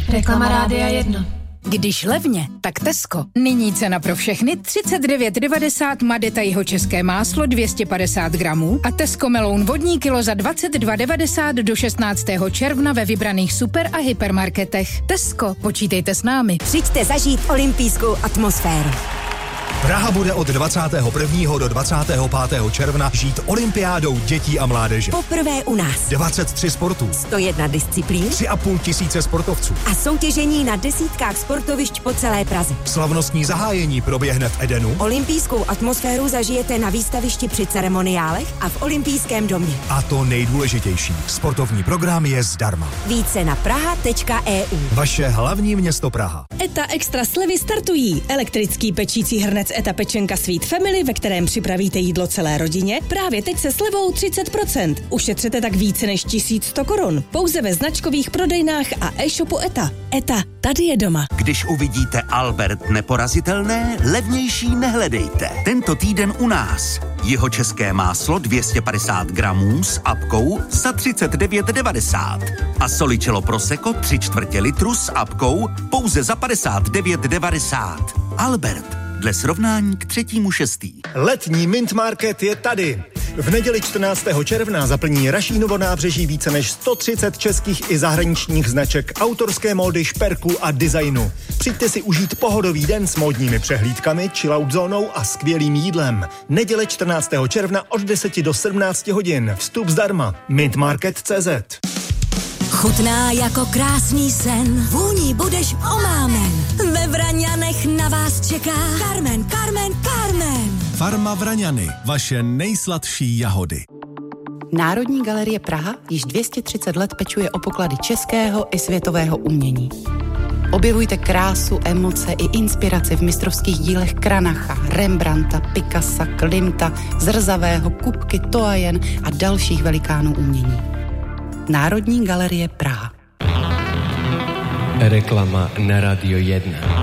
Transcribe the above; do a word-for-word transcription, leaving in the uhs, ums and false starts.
Reklama Rádia jedna. Když levně, tak Tesco. Nyní cena pro všechny třicet devět devadesát Madeta jihočeské máslo dvě stě padesát gramů a Tesco meloun vodní kilo za dvacet dva devadesát do šestnáctého června ve vybraných super a hypermarketech. Tesco, počítejte s námi. Přijďte zažít olympijskou atmosféru. Praha bude od dvacátého prvního do dvacátého pátého června žít olympiádou dětí a mládeže. Poprvé u nás. dvacet tři sportů. sto jedna disciplín. tři a půl tisíce sportovců. A soutěžení na desítkách sportovišť po celé Praze. Slavnostní zahájení proběhne v Edenu. Olympijskou atmosféru zažijete na výstavišti při ceremoniálech a v olympijském domě. A to nejdůležitější. Sportovní program je zdarma. Více na praha tečka e u. Vaše hlavní město Praha. ETA Extra slevy startují. Elektrický pečící hrnec ETA Pečenka Sweet Family, ve kterém připravíte jídlo celé rodině, právě teď se slevou třicet procent. Ušetřete tak více než tisíc sto korun. Pouze ve značkových prodejnách a e-shopu ETA. ETA, tady je doma. Když uvidíte Albert neporazitelné, levnější nehledejte. Tento týden u nás. Jihočeské máslo dvě stě padesát gramů s apkou za třicet devět devadesát. A Solicello Prosecco tři čtvrtě litru s apkou pouze za padesát devět devadesát. Albert. Dle srovnání k třetímu šestý. Letní Mint Market je tady. V neděli čtrnáctého června zaplní Rašínovo nábřeží více než sto třicet českých i zahraničních značek autorské módy, šperků a designu. Přijďte si užít pohodový den s módními přehlídkami, chillout zónou a skvělým jídlem. Neděle čtrnáctého června od deseti do sedmnácti hodin. Vstup zdarma. mint market tečka cé zet. Chutná jako krásný sen, vůní budeš omámen. Ve Vraňanech na vás čeká Carmen, Carmen, Carmen. Farma Vraňany, vaše nejsladší jahody. Národní galerie Praha již dvě stě třicet let pečuje o poklady českého i světového umění. Objevujte krásu, emoce i inspiraci v mistrovských dílech Kranacha, Rembrandta, Picassa, Klimta, Zrzavého, Kupky, Toajen a dalších velikánů umění. Národní galerie Praha. Reklama na Radio jedna.